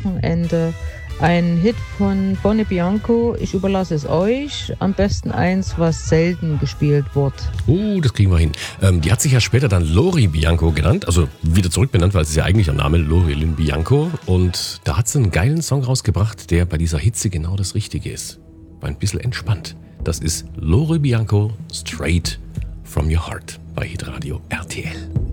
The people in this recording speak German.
Wochenende. Ein Hit von Bonnie Bianco, ich überlasse es euch. Am besten eins, was selten gespielt wird. Das kriegen wir hin. Die hat sich ja später dann Lori Bianco genannt, also wieder zurückbenannt, weil es ist ja eigentlich ihr Name, Lori Lynn Bianco. Und da hat sie einen geilen Song rausgebracht, der bei dieser Hitze genau das Richtige ist. War ein bisschen entspannt. Das ist Lori Bianco, Straight from Your Heart bei Hitradio RTL.